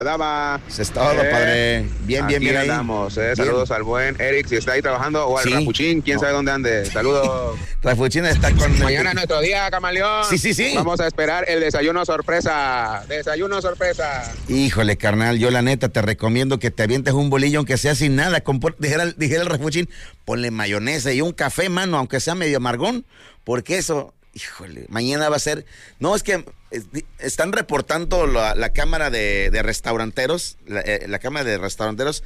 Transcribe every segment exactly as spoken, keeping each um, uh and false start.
Dama. Eso es todo, eh, padre. Bien, bien, bien ahí. Andamos, eh. Bien. Saludos al buen Eric, si está ahí trabajando, o al Sí. Rapuchín, quién No. sabe dónde ande. Saludos. Rafuchín está con... Mañana es nuestro día, camaleón. Sí, sí, sí. Vamos a esperar el desayuno sorpresa. Desayuno sorpresa. Híjole, carnal, yo la neta te recomiendo que te avientes un bolillo, aunque sea sin nada. Con, dijera, dijera el Rafuchín, ponle mayonesa y un café, mano, aunque sea medio amargón, porque eso... Híjole, mañana va a ser... No, es que es, están reportando la, la cámara de, de restauranteros, la, eh, la cámara de restauranteros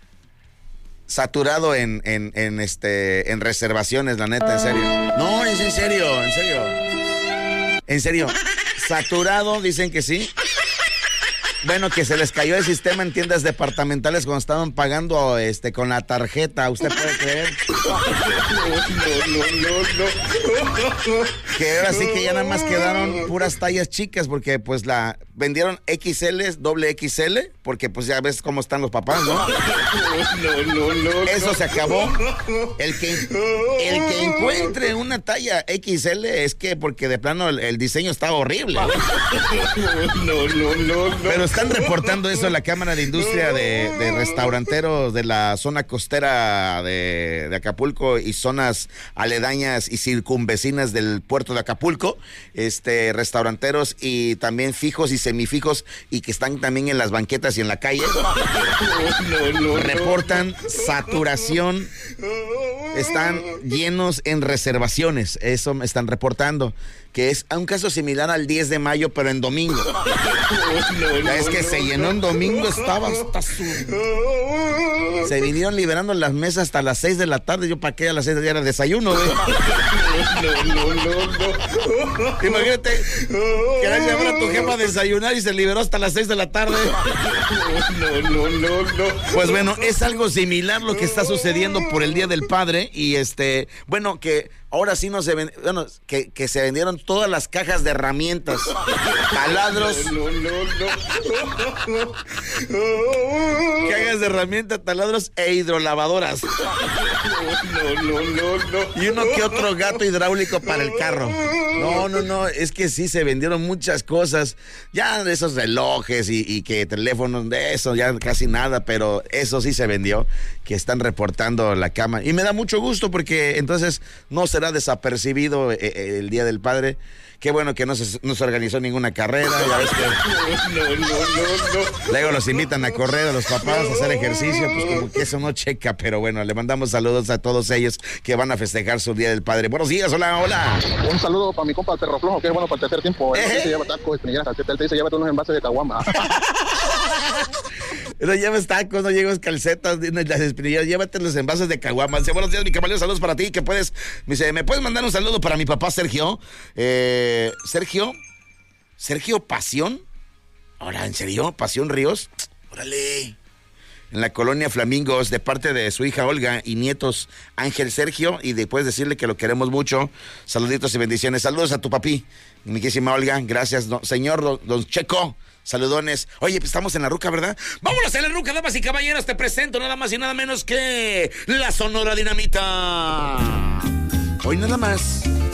saturado en, en, en, este, en reservaciones, la neta, en serio. No, es en serio, en serio. En serio, saturado, dicen que sí. Bueno, que se les cayó el sistema en tiendas departamentales cuando estaban pagando este con la tarjeta, ¿usted puede creer? No, no, no, no. Que ahora sí que ya nada más quedaron puras tallas chicas, porque pues la vendieron X L, doble X L, porque pues ya ves cómo están los papás, ¿no? No, no, no. Eso se acabó. El que, el que encuentre una talla X L es que porque de plano el, el diseño estaba horrible. No, no, no, no. Pero están reportando eso en la Cámara de Industria de, de Restauranteros de la zona costera de, de Acapulco y zonas aledañas y circunvecinas del puerto de Acapulco, este, restauranteros y también fijos y semifijos y que están también en las banquetas y en la calle. No, no, Reportan saturación, están llenos en reservaciones, eso me están reportando, que es un caso similar al diez de mayo, pero en domingo. Ya es que se llenó en domingo, estaba hasta su... Se vinieron liberando las mesas hasta las seis de la tarde, yo para qué a las seis de la tarde era desayuno, güey. No, no, no, no. Imagínate, querías llevar a tu jefa a desayunar y se liberó hasta las seis de la tarde. No, no, no, no. Pues bueno, es algo similar lo que está sucediendo por el Día del Padre y este, bueno, que ahora sí no se ven, bueno, que, que se vendieron todas las cajas de herramientas, taladros, No, no, no. cajas de herramientas, taladros e hidrolavadoras. No, no, no, no. Y uno que otro gato hidráulico para el carro. No, no, no, es que sí se vendieron muchas cosas. Ya de esos relojes y, y que teléfonos, de eso ya casi nada, pero eso sí se vendió, que están reportando la cámara. Y me da mucho gusto porque entonces no será desapercibido eh, el Día del Padre. Qué bueno que no se, no se organizó ninguna carrera, ya ves que... No, no, no, no. Luego los invitan a correr a los papás, a hacer ejercicio, pues como que eso no checa, pero bueno, le mandamos saludos a todos ellos que van a festejar su Día del Padre. Buenos días, hola, hola. Un saludo para mi compa el Perro Flojo, que es bueno para el tercer tiempo. Él Eh. se lleva tacos, espinilleras, calcetas, él te dice, llévate unos envases de caguama. No lleves tacos, no lleves calcetas, ni las espinilleras, llévate los envases de caguama. Dice, buenos días, mi caballo, saludos para ti, que puedes, me dice, ¿me puedes mandar un saludo para mi papá Sergio? Eh, Sergio, Sergio Pasión, ahora, ¿en serio? ¿Pasión Ríos? Órale. En la colonia Flamingos, de parte de su hija Olga y nietos Ángel Sergio, y después decirle que lo queremos mucho. Saluditos y bendiciones. Saludos a tu papi, mi querísima Olga. Gracias, don, señor don, don Checo. Saludones. Oye, pues estamos en la ruca, ¿verdad? Vámonos en la ruca, damas y caballeros. Te presento nada más y nada menos que la Sonora Dinamita. Hoy nada más